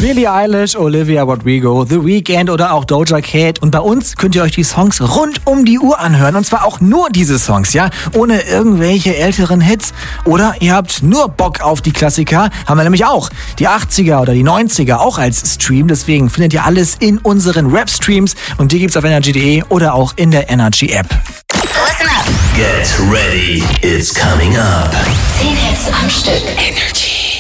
Billie Eilish, Olivia Rodrigo, The Weeknd oder auch Doja Cat. Und bei uns könnt ihr euch die Songs rund um die Uhr anhören. Und zwar auch nur diese Songs, ja? Ohne irgendwelche älteren Hits. Oder ihr habt nur Bock auf die Klassiker. Haben wir nämlich auch. Die 80er oder die 90er auch als Stream. Deswegen findet ihr alles in unseren Rap-Streams. Und die gibt's auf energy.de oder auch in der Energy-App. Listen up. Get ready. It's coming up. 10 Hits am Stück. Energy.